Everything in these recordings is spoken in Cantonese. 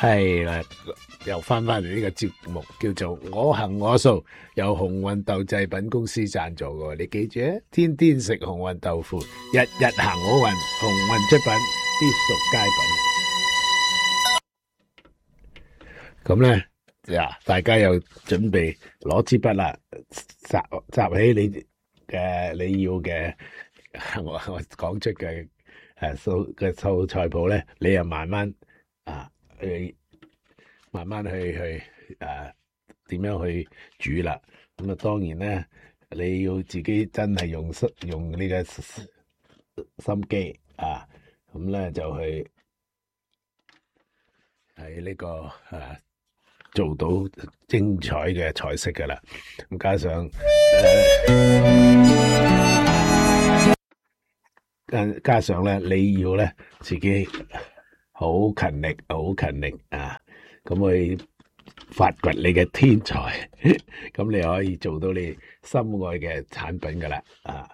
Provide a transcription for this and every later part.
係啦，又翻嚟呢個節目叫做我行我素，由鴻運豆製品公司贊助嘅，你記住啊！天天食鴻運豆腐，日日行好運，鴻運出品必屬佳品。咁咧，大家又準備攞支筆啦，集起你要嘅我講出嘅素菜譜咧，你又慢慢去點樣去煮啦。咁啊，當然咧，你要自己真係用呢個心機啊，咁咧就去喺呢個做到精彩嘅菜式噶啦。咁加上咧，你要咧自己好勤力啊！咁去發掘你嘅天才，咁你可以做到你心愛嘅產品噶啦啊！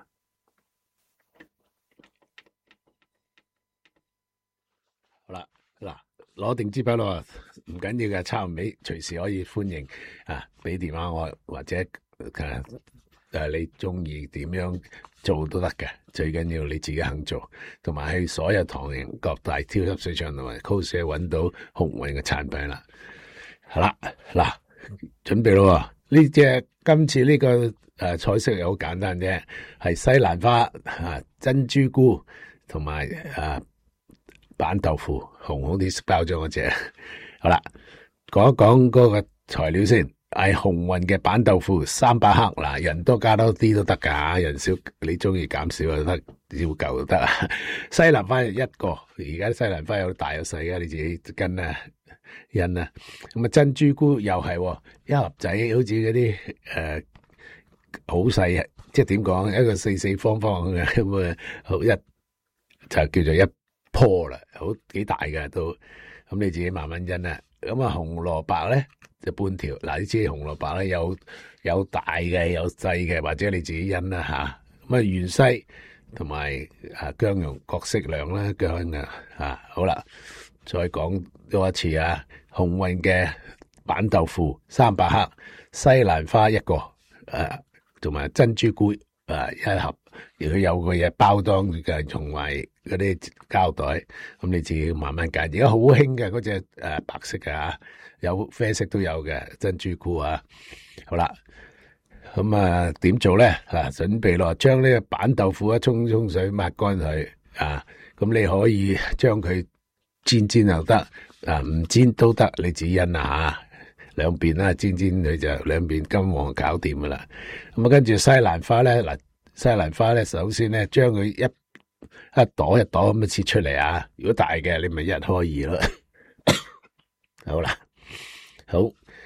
好啦，嗱，攞定支筆咯，唔緊要嘅，抄唔起隨時可以歡迎啊，俾電話我或者你中意點樣做都得嘅，最緊要你自己肯做，同埋喺所有唐人各大超級市場同埋 Coles 揾到鴻運嘅產品啦。好啦，嗱，準備咯。今次呢個菜式又好簡單啫，係西蘭花珍珠菇同埋板豆腐，紅啲包裝嗰隻。好啦，講一講嗰個材料先。係鴻運嘅板豆腐300克，嗱，人多加多啲都得噶，人少你中意減少就得，要夠就得啊。西蘭花1個，而家西蘭花有大有細噶，你自己跟啊印啊。咁啊珍珠菇又係一盒仔，好似嗰啲好細，即係點講，一個四方方嘅咁啊，好就叫做一棵啦，好幾大嘅都。咁你自己慢慢印啊。咁啊紅蘿蔔咧就半條，嗱，你知紅蘿蔔咧有大嘅有細嘅，或者你自己印啦吓。咁啊芫茜同埋薑蓉各適量啦，薑好啦，再講多一次啊，鴻運嘅板豆腐300克，西蘭花1個，同埋珍珠菇1盒，如果有個嘢包裝嘅，同埋嗰啲膠袋，咁你自己慢慢揀。而家好興嘅嗰隻白色嘅有啡色都有嘅珍珠菇啊。好啦，咁點做咧？準備咯，將呢個板豆腐沖水抹乾佢咁你可以將佢煎又得，唔煎都得，你自己印兩邊啦，煎佢就兩邊金黃搞掂噶啦。咁跟住西蘭花咧，西蘭花咧，首先咧將佢一朵一朵咁切出嚟如果大嘅，你咪1開2咯。好啦，好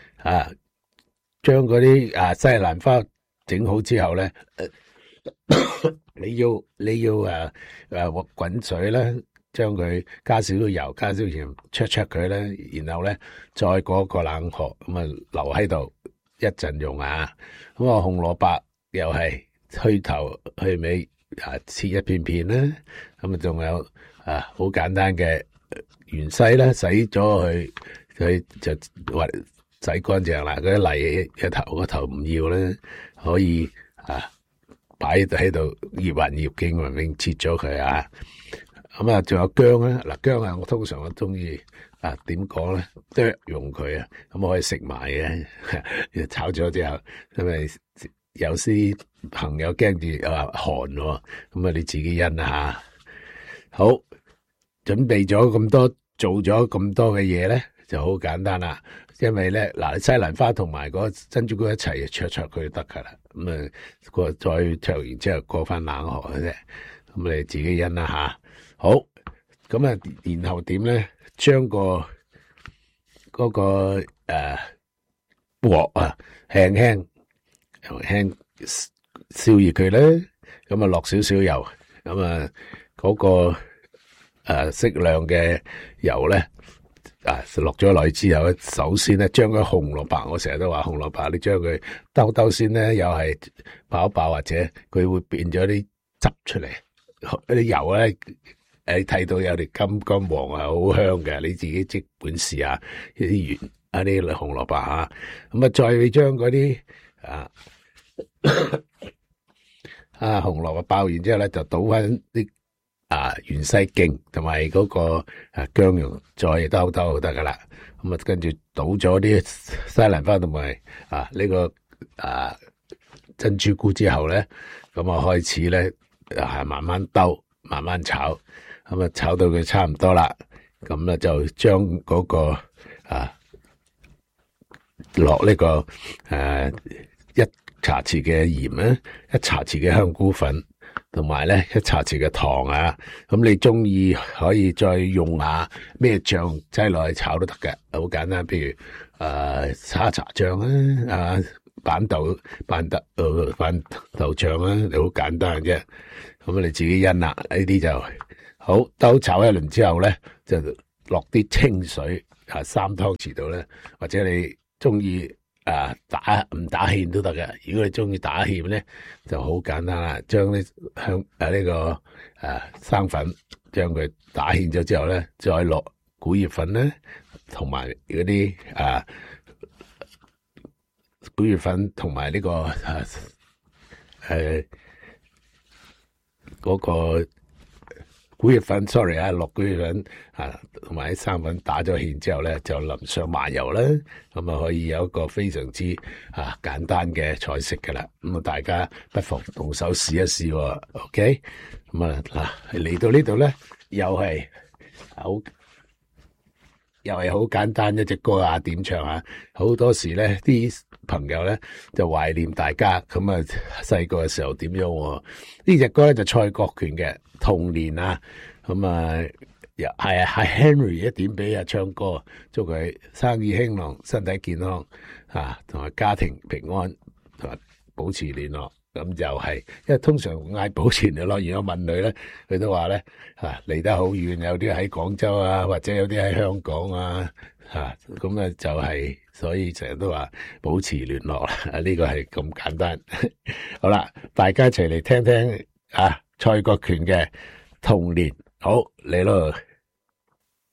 將嗰啲西蘭花整好之後咧，你要滾水咧，將佢加少少油，加少少鹽灼佢咧，然後咧再過個冷河，咁留喺度一陣用咁紅蘿蔔又係去頭去尾切一片片啦，咁仲有好簡單嘅芫茜啦，洗咗佢就洗乾淨啦，嗰啲泥個頭唔要咧，可以擺喺度醃勻勁切咗佢咁仲有薑啦，薑我通常中意點講咧，剁用佢咁可以食埋嘅，炒咗之後，因為有啲朋友驚住寒喎，咁你自己印下。好，準備咗咁多，做咗咁多嘅嘢咧，就好簡單啦。因為咧，西蘭花同埋嗰珍珠菇一齊灼佢就得噶啦。咁再灼完之後過翻冷河嘅啫。咁你自己印下。好，咁然後點咧？將嗰個鑊輕燒熱佢咧，咁落少少油，咁嗰個適量嘅油咧，落咗落去之後咧，首先咧將個紅蘿蔔，我成日都話紅蘿蔔，你將佢兜先咧，又係爆或者佢會變咗啲汁出嚟，啲油咧你睇到有啲金金黃啊，好香嘅，你自己即管試下啲圓啲紅蘿蔔吓，咁啊再將嗰啲紅蘿蔔爆完之後咧，就倒翻啲芫茜勁同埋嗰個薑蓉，再兜就得噶啦。咁啊跟住倒咗啲西蘭花同埋呢個珍珠菇之後咧，咁啊開始咧慢慢兜，慢慢炒，咁啊炒到佢差唔多啦，咁咧就將嗰個落呢個一茶匙嘅鹽咧，一茶匙嘅香菇粉，同埋咧一茶匙嘅糖啊。咁你中意可以再用下咩醬擠落去炒都得嘅，好簡單。譬如沙茶醬啊，板豆醬啊，你好簡單嘅啫。咁你自己因啦，呢啲就好兜炒一輪之後咧，就落啲清水3湯匙度咧，或者你中意唔打芡都得嘅。如果你中意打芡咧，就好簡單啦。將啲呢個生粉將佢打芡咗之後咧，再落古葉粉咧，同埋嗰啲古葉粉同埋呢個嗰個古葉粉 ，sorry 落古葉粉同埋啲生粉打咗芡之後咧，就淋上麻油啦，咁啊可以有一個非常之簡單嘅菜式噶啦。咁啊大家不妨動手試一試，OK？ 咁嚟到呢度咧，又係好簡單一隻歌點唱下。好多時咧啲朋友咧就懷念大家，咁細個嘅時候點樣？呢隻歌咧就蔡國權嘅童年啊，咁又係 Henry 一點俾唱歌，祝佢生意興隆、身體健康同埋家庭平安，同埋保持聯絡。咁就係，因為通常嗌保持聯絡，如果問佢咧，佢都話咧離得好遠，有啲喺廣州或者有啲喺香港咁就係，所以成日都話保持聯絡啦。呢個係咁簡單。好啦，大家一齊嚟聽聽蔡國權嘅童年，好嚟咯。